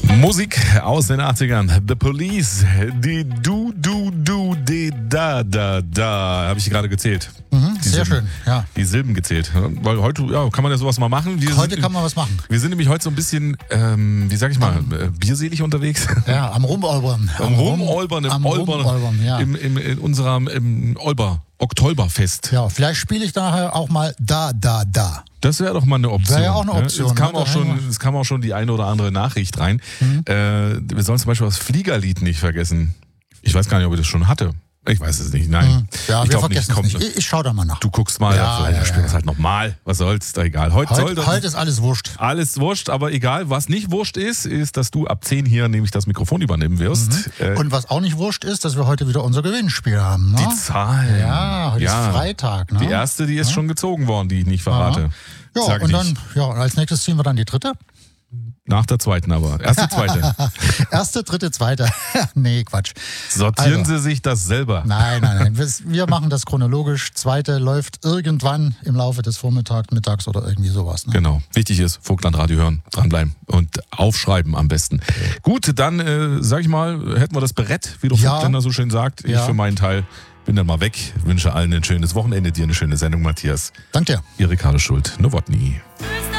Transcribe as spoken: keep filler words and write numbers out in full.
Musik aus den achtzigern. The Police. Die Du, Du, Du, De, Da, Da, Da. Habe ich gerade gezählt. Mhm, sehr Silben, schön, ja. Die Silben gezählt. Weil heute ja, kann man ja sowas mal machen. Wir Heute sind, kann man was machen. Wir sind nämlich heute so ein bisschen, ähm, wie sag ich mal, äh, bierselig unterwegs. Ja, am Rumalbern. Am Rumalbern, im am Olbern, Rumalbern, ja. im, im, in unserem im Olber, Oktoberfest. Ja, vielleicht spiele ich daher auch mal Da, Da, Da. Das wäre doch mal eine Option. Wäre ja auch eine Option. Es kam, ne? auch schon, es kam auch schon die eine oder andere Nachricht rein. Mhm. Äh, wir sollen zum Beispiel das Fliegerlied nicht vergessen. Ich weiß gar nicht, ob ich das schon hatte. Ich weiß es nicht, nein. Mhm. Ja, ich wir vergessen nicht. Kommt, nicht. Ich, ich schau da mal nach. Du guckst mal, ja, ja, ja, spielen wir es ja. halt nochmal. Was soll's, ist doch egal. Heute, Heute, soll das, heute ist alles wurscht. Alles wurscht, aber egal. Was nicht wurscht ist, ist, dass du ab zehn hier nämlich das Mikrofon übernehmen wirst. Mhm. Äh, Und was auch nicht wurscht ist, dass wir heute wieder unser Gewinnspiel haben. Ne? Die Zahlen. Ja, heute ja. ist Freitag. Ne? Die erste, die ist ja. schon gezogen worden, die ich nicht verrate. Ja, Sag und ich dann, nicht. ja, als nächstes ziehen wir dann die dritte. Nach der zweiten aber. Erste, zweite. Erste, dritte, zweite. Nee, Quatsch. Sortieren also, Sie sich das selber. Nein, nein, nein. Wir, wir machen das chronologisch. Zweite läuft irgendwann im Laufe des Vormittags, Mittags oder irgendwie sowas. Ne? Genau. Wichtig ist, Vogtlandradio hören, dranbleiben und aufschreiben am besten. Gut, dann, äh, sag ich mal, hätten wir das Brett, wie der ja. Vogtländer so schön sagt. Ich ja. für meinen Teil bin dann mal weg. Wünsche allen ein schönes Wochenende, dir eine schöne Sendung, Matthias. Danke dir. Ihr Ricardo Schult, Nowotny.